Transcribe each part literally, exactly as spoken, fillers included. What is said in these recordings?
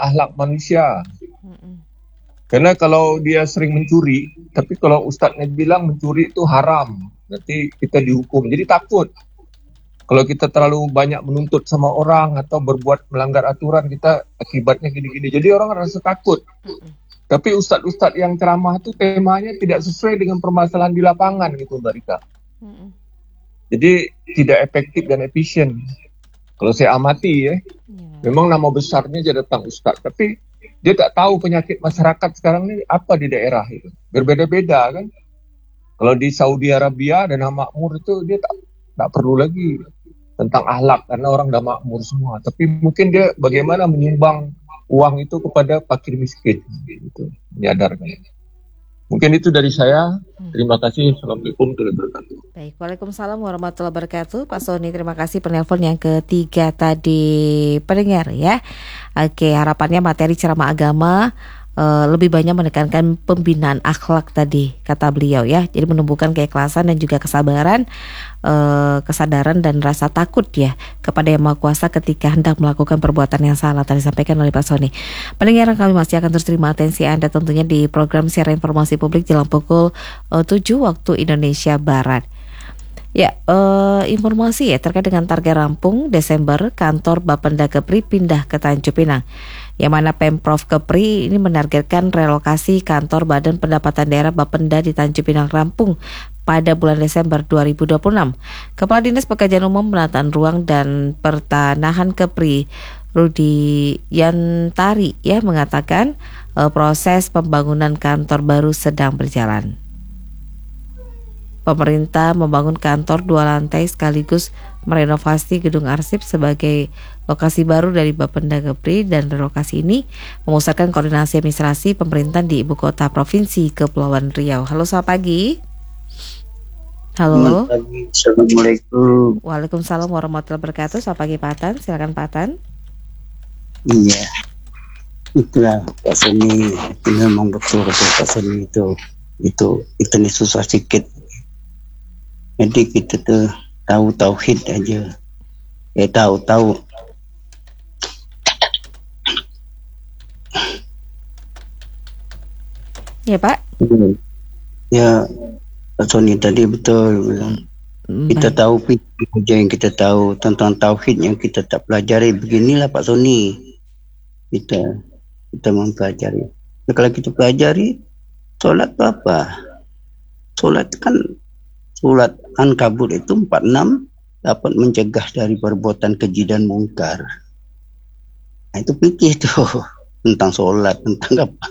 akhlak manusia. Mm-mm. Karena kalau dia sering mencuri, tapi kalau ustadznya bilang mencuri itu haram, nanti kita dihukum. Jadi takut. Kalau kita terlalu banyak menuntut sama orang atau berbuat melanggar aturan, kita akibatnya gini-gini. Jadi orang rasa takut. Mm-mm. Tapi ustadz-ustadz yang ceramah itu temanya tidak sesuai dengan permasalahan di lapangan gitu, Mbak Rika. Mm-mm. Jadi tidak efektif dan efisien. Kalau saya amati ya, Ya. memang nama besarnya dia datang ustadz, tapi dia tak tahu penyakit masyarakat sekarang ini apa di daerah itu. Berbeda-beda kan. Kalau di Saudi Arabia dan makmur itu dia tak, tak perlu lagi tentang akhlak karena orang udah makmur semua. Tapi mungkin dia bagaimana menyumbang uang itu kepada fakir miskin gitu, menyadarkan. Mungkin itu dari saya. Terima kasih. Assalamualaikum warahmatullahi wabarakatuh. Baik, Waalaikumsalam warahmatullahi wabarakatuh. Pak Sony, terima kasih penelpon yang ketiga tadi pendengar ya. Oke, harapannya materi ceramah agama eh, lebih banyak menekankan pembinaan akhlak tadi kata beliau ya. Jadi menumbuhkan keikhlasan dan juga kesabaran, eh, kesadaran dan rasa takut ya kepada Yang Maha Kuasa ketika hendak melakukan perbuatan yang salah, tadi disampaikan oleh Pak Sony. Pendengar, kami masih akan terus terima atensi Anda tentunya di program siaran informasi publik jelang pukul eh, tujuh waktu Indonesia Barat. Ya, eh, informasi ya terkait dengan target rampung Desember kantor Bapenda Kepri pindah ke Tanjung Pinang. Yang mana Pemprov Kepri ini menargetkan relokasi kantor Badan Pendapatan Daerah Bapenda di Tanjung Pinang rampung pada bulan Desember dua ribu dua puluh enam. Kepala Dinas Pekerjaan Umum, Penataan Ruang dan Pertanahan Kepri, Rudi Yantari ya mengatakan eh, proses pembangunan kantor baru sedang berjalan. Pemerintah membangun kantor dua lantai sekaligus merenovasi gedung arsip sebagai lokasi baru dari Bapenda Kepri, dan relokasi ini memusatkan koordinasi administrasi pemerintahan di ibu kota provinsi Kepulauan Riau. Halo, selamat pagi. Halo. Selamat pagi. Assalamualaikum. Waalaikumsalam warahmatullahi wabarakatuh. Selamat pagi Pak Tan. Silakan Pak Tan. Iya, itulah Pak Sony. Itu memang betul betul Pak Sony itu itu itu nih susah sedikit. Jadi kita tuh tahu tauhid aja, ya tahu tahu. Ya Pak. Ya Pak Sony tadi betul bilang. Kita Baik. tahu aja yang kita tahu tentang tauhid yang kita tak pelajari. Beginilah Pak Sony, kita kita mempelajari. Nah, kalau kita pelajari, solat itu apa? Solat kan surat Ankabut itu empat puluh enam dapat mencegah dari perbuatan keji dan mungkar. Nah, itu fikih tuh tentang solat, tentang apa.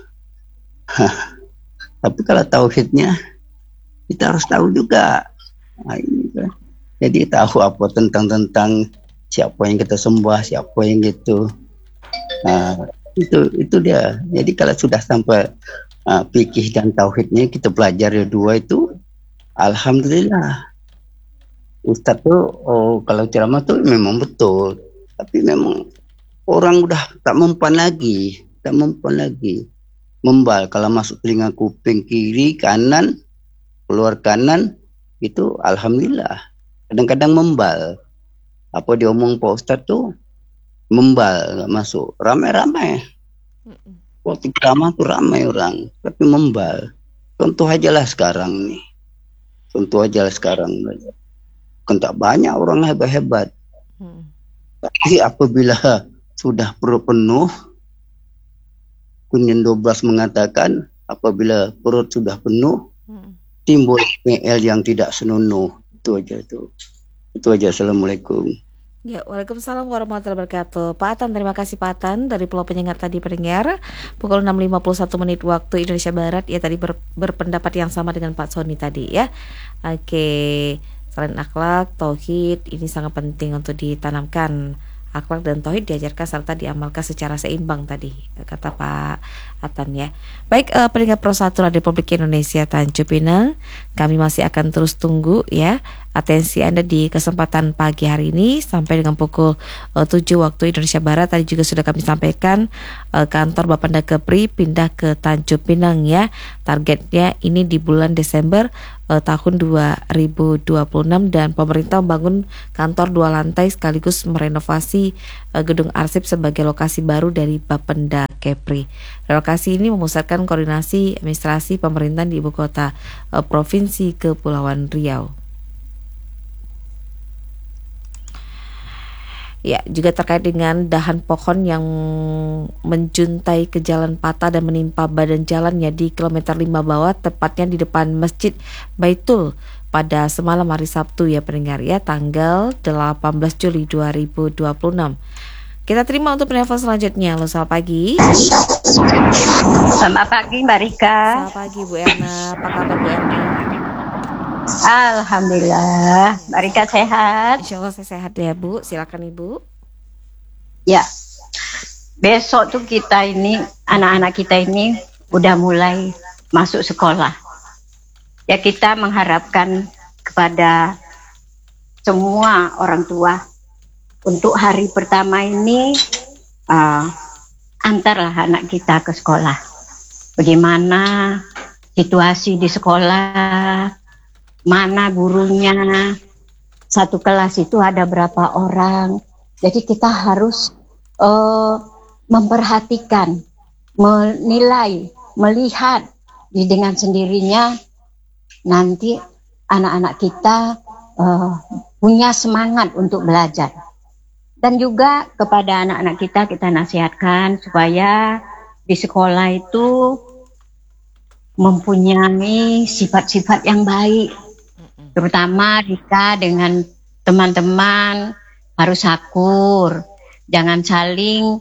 Tapi kalau tauhidnya kita harus tahu juga. Nah, ini kan. Jadi tahu apa tentang tentang siapa yang kita sembah, siapa yang gitu. Nah, itu itu dia. Jadi kalau sudah sampai uh, fikih dan tauhidnya kita pelajari dua itu, alhamdulillah. Ustadz tuh oh, kalau ceramah tuh memang betul, tapi memang orang udah tak mempan lagi, tak mempan lagi. Membal kalau masuk telinga kuping kiri, kanan, keluar kanan, itu alhamdulillah. Kadang-kadang membal. Apa diomong Pak Ustadz tuh membal, nggak masuk. Ramai-ramai. Waktu ceramah tuh ramai orang, tapi membal. Contoh aja lah sekarang nih. Contoh aja lah sekarang. Kan tak banyak orang hebat-hebat. Hmm. Tapi apabila sudah perut penuh, Kunyan dua belas mengatakan apabila perut sudah penuh, Hmm. timbul M L yang tidak senonoh. Itu aja tuh. Itu aja. Assalamualaikum. Ya, Waalaikumsalam warahmatullahi wabarakatuh. Pak Atan, terima kasih Pak Atan dari Pulau Penyengat tadi pendengar. Pukul enam lima puluh satu menit waktu Indonesia Barat. Ya tadi ber, berpendapat yang sama dengan Pak Sony tadi ya. Oke, selain akhlak, tauhid ini sangat penting untuk ditanamkan. Akhlak dan tauhid diajarkan serta diamalkan secara seimbang tadi kata Pak Atan ya. Baik, eh, pendengar Pro satu Radio Republik Indonesia Tanjung Pinang, kami masih akan terus tunggu ya atensi Anda di kesempatan pagi hari ini sampai dengan pukul uh, tujuh waktu Indonesia Barat. Tadi juga sudah kami sampaikan uh, kantor Bapenda Kepri pindah ke Tanjung Pinang ya. Targetnya ini di bulan Desember uh, tahun dua ribu dua puluh enam, dan pemerintah membangun kantor dua lantai sekaligus merenovasi uh, gedung arsip sebagai lokasi baru dari Bapenda Kepri. Relokasi ini memusatkan koordinasi administrasi pemerintahan di ibu kota uh, Provinsi Kepulauan Riau. Ya, juga terkait dengan dahan pohon yang menjuntai ke jalan patah dan menimpa badan jalannya di kilometer lima bawah, tepatnya di depan Masjid Baitul pada semalam hari Sabtu ya pendengar ya, tanggal delapan belas Juli dua ribu dua puluh enam. Kita terima untuk penelpon selanjutnya. Halo, selamat pagi. Selamat pagi Mbak Rika. Selamat pagi Bu Erna. Apa kabar Bu Erna? Alhamdulillah, Mbak Rika sehat. Insya Allah saya sehat ya Bu. Silakan Ibu. Ya, besok tuh kita ini, anak-anak kita ini udah mulai masuk sekolah. Ya, kita mengharapkan kepada semua orang tua untuk hari pertama ini uh, antarlah anak kita ke sekolah. Bagaimana situasi di sekolah, mana gurunya, satu kelas itu ada berapa orang. Jadi kita harus uh, memperhatikan, menilai, melihat dengan sendirinya nanti anak-anak kita uh, punya semangat untuk belajar. Dan juga kepada anak-anak kita kita nasihatkan supaya di sekolah itu mempunyai sifat-sifat yang baik. Terutama Rika dengan teman-teman harus akur, jangan saling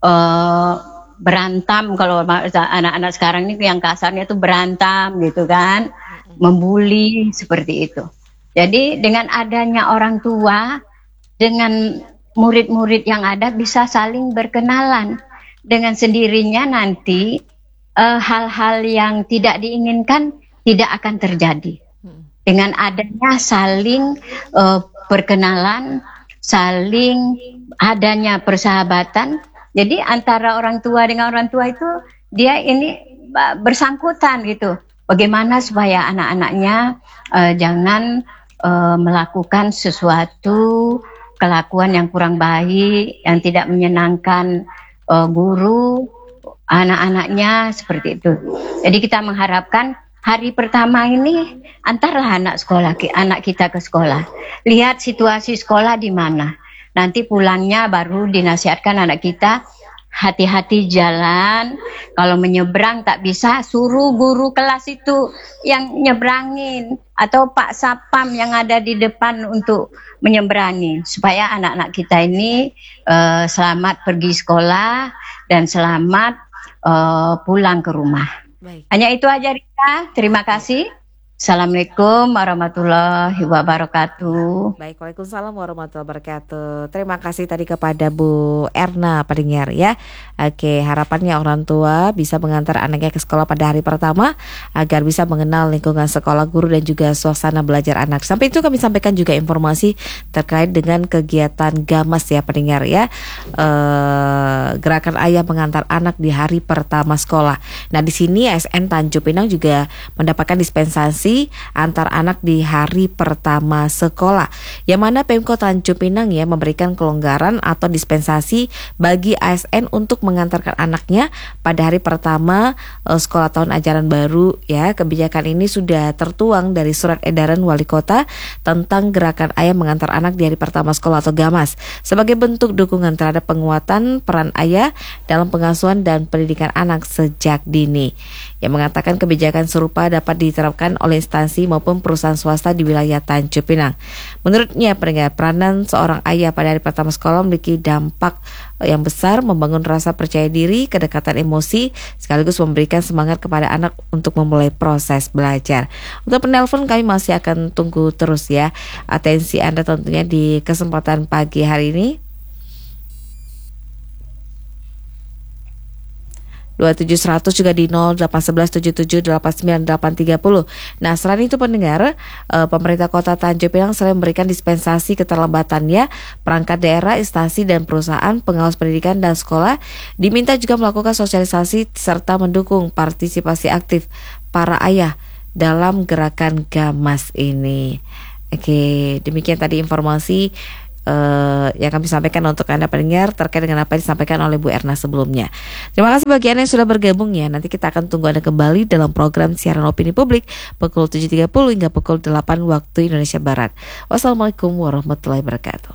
uh, berantam. Kalau anak-anak sekarang ini yang kasarnya tuh berantam gitu kan, membuli seperti itu. Jadi dengan adanya orang tua, dengan murid-murid yang ada bisa saling berkenalan. Dengan sendirinya nanti uh, hal-hal yang tidak diinginkan tidak akan terjadi. Dengan adanya saling uh, perkenalan, saling adanya persahabatan, jadi antara orang tua dengan orang tua itu dia ini bersangkutan gitu. Bagaimana supaya anak-anaknya uh, jangan uh, melakukan sesuatu kelakuan yang kurang baik, yang tidak menyenangkan uh, guru, anak-anaknya seperti itu. Jadi kita mengharapkan hari pertama ini antarlah anak sekolah, anak kita ke sekolah. Lihat situasi sekolah di mana. Nanti pulangnya baru dinasihatkan anak kita, hati-hati jalan. Kalau menyeberang tak bisa, suruh guru kelas itu yang nyebrangin. Atau Pak Sapam yang ada di depan untuk menyeberangi. Supaya anak-anak kita ini uh, selamat pergi sekolah dan selamat uh, pulang ke rumah. Baik. Hanya itu aja Rika, terima kasih. Assalamualaikum warahmatullahi wabarakatuh. Baik, waalaikumsalam warahmatullahi wabarakatuh. Terima kasih tadi kepada Bu Erna pendengar ya. Oke, harapannya orang tua bisa mengantar anaknya ke sekolah pada hari pertama agar bisa mengenal lingkungan sekolah, guru dan juga suasana belajar anak. Sampai itu kami sampaikan juga informasi terkait dengan kegiatan Gamas ya pendengar ya. E, gerakan ayah mengantar anak di hari pertama sekolah. Nah di sini A S N Tanjung Pinang juga mendapatkan dispensasi antar anak di hari pertama sekolah, yang mana Pemkot Tanjung Pinang ya memberikan kelonggaran atau dispensasi bagi A S N untuk mengantarkan anaknya pada hari pertama uh, sekolah tahun ajaran baru ya. Kebijakan ini sudah tertuang dari surat edaran Wali Kota tentang gerakan ayah mengantar anak di hari pertama sekolah atau Gamas sebagai bentuk dukungan terhadap penguatan peran ayah dalam pengasuhan dan pendidikan anak sejak dini, yang mengatakan kebijakan serupa dapat diterapkan oleh instansi maupun perusahaan swasta di wilayah Tanjung Pinang. Menurutnya, pendengar, peranan seorang ayah pada hari pertama sekolah memiliki dampak yang besar, membangun rasa percaya diri, kedekatan emosi, sekaligus memberikan semangat kepada anak untuk memulai proses belajar. Untuk penelpon kami masih akan tunggu terus ya. Atensi Anda tentunya di kesempatan pagi hari ini. dua tujuh seratus juga di nol delapan satu satu tujuh tujuh delapan sembilan delapan tiga nol. Nah selain itu pendengar, eh, pemerintah kota Tanjung Pinang selain memberikan dispensasi keterlambatannya, perangkat daerah, instansi dan perusahaan pengawas pendidikan dan sekolah diminta juga melakukan sosialisasi serta mendukung partisipasi aktif para ayah dalam gerakan Gamas ini. Oke, demikian tadi informasi uh, yang kami sampaikan untuk Anda pendengar terkait dengan apa yang disampaikan oleh Bu Erna sebelumnya. Terima kasih bagi Anda yang sudah bergabung ya. Nanti kita akan tunggu Anda kembali dalam program siaran opini publik pukul tujuh tiga puluh hingga pukul delapan waktu Indonesia Barat. Wassalamualaikum warahmatullahi wabarakatuh.